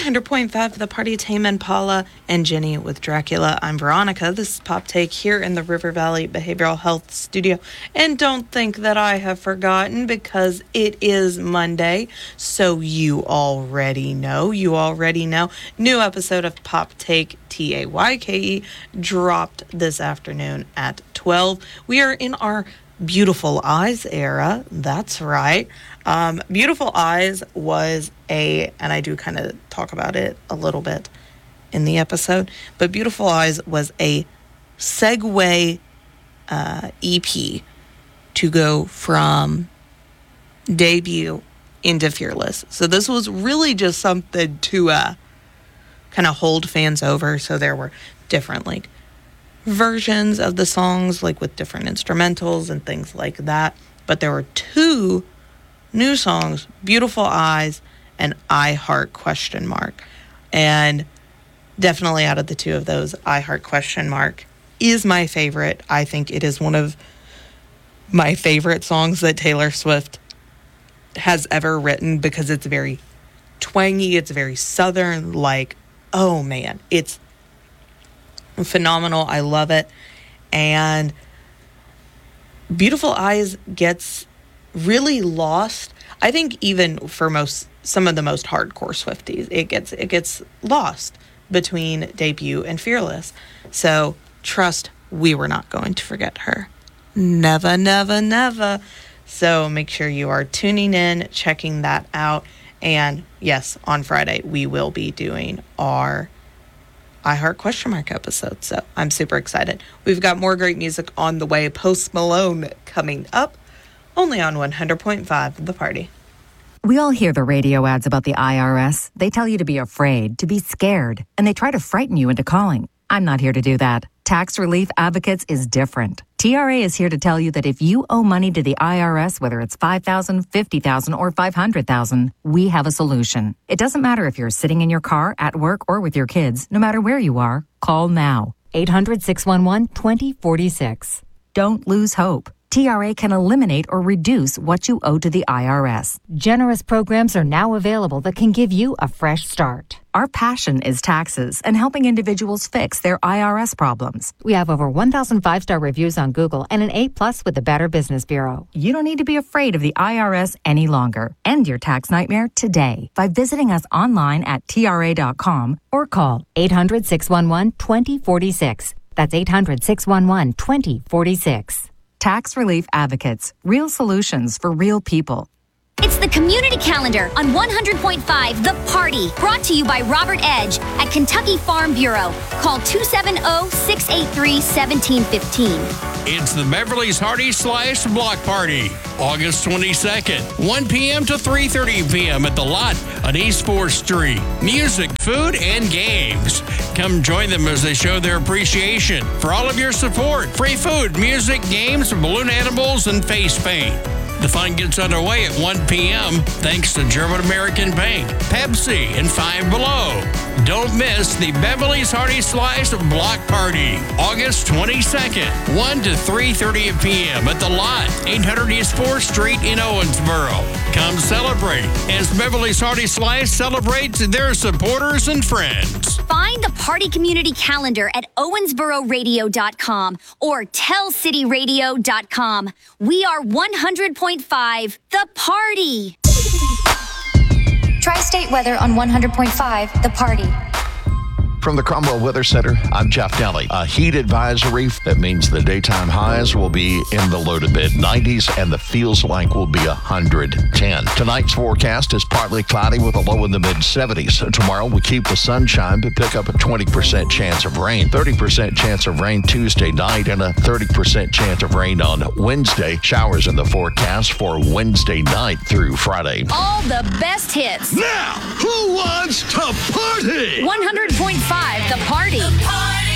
100.5 The Party, Tame Impala and Jenny with Dracula. I'm Veronica. This is Pop Take here in the River Valley Behavioral Health Studio. And don't think that I have forgotten, because it is Monday. So you already know. New episode of Pop Take, Tayke, dropped this afternoon at 12. We are in our Beautiful Eyes era. That's right. Beautiful Eyes was and I do kind of talk about it a little bit in the episode, but Beautiful Eyes was a segue EP to go from debut into Fearless. So this was really just something to kind of hold fans over. So there were different versions of the songs, with different instrumentals and things like that. But there were two new songs, Beautiful Eyes and I Heart ? And definitely out of the two of those, I Heart ? is my favorite. I think it is one of my favorite songs that Taylor Swift has ever written, because it's very twangy, it's very southern, oh man, it's phenomenal. I love it. And Beautiful Eyes gets really lost. I think even for some of the most hardcore Swifties, it gets lost between debut and Fearless. So trust, we were not going to forget her. Never, never, never. So make sure you are tuning in, checking that out. And yes, on Friday, we will be doing our I Heart ? episode. So I'm super excited. We've got more great music on the way. Post Malone coming up, only on 100.5 The Party. We all hear the radio ads about the IRS. They tell you to be afraid, to be scared, and they try to frighten you into calling. I'm not here to do that. Tax Relief Advocates is different. TRA is here to tell you that if you owe money to the IRS, whether it's $5,000, $50,000, or $500,000, we have a solution. It doesn't matter if you're sitting in your car, at work, or with your kids. No matter where you are, call now. 800-611-2046. Don't lose hope. TRA can eliminate or reduce what you owe to the IRS. Generous programs are now available that can give you a fresh start. Our passion is taxes and helping individuals fix their IRS problems. We have over 1,000 5-star reviews on Google and an A+ with the Better Business Bureau. You don't need to be afraid of the IRS any longer. End your tax nightmare today by visiting us online at TRA.com or call 800-611-2046. That's 800-611-2046. Tax Relief Advocates. Real solutions for real people. It's the Community Calendar on 100.5 The Party, brought to you by Robert Edge at Kentucky Farm Bureau. Call 270-683-1715. It's the Beverly's Hearty Slice Block Party, August 22nd, 1 p.m. to 3:30 p.m. at The Lot on East 4th Street. Music, food, and games. Come join them as they show their appreciation for all of your support. Free food, music, games, balloon animals, and face paint. The fun gets underway at 1 p.m. thanks to German American Paint, Pepsi, and Five Below. Don't miss the Beverly's Hearty Slice Block Party, August 22nd, 1 to 3:30 p.m. at The Lot, 800 East 4th Street in Owensboro. Come celebrate as Beverly's Hearty Slice celebrates their supporters and friends. Find the Party Community Calendar at owensbororadio.com or tellcityradio.com. We are 100.5 The Party. Tri-State weather on 100.5 The Party. From the Cromwell Weather Center, I'm Jeff Daly. A heat advisory, that means the daytime highs will be in the low to mid 90s and the feels like will be 110. Tonight's forecast is partly cloudy with a low in the mid 70s. Tomorrow we keep the sunshine but pick up a 20% chance of rain, 30% chance of rain Tuesday night, and a 30% chance of rain on Wednesday. Showers in the forecast for Wednesday night through Friday. All the best hits. Now, who wants to party? 100.5 The Party.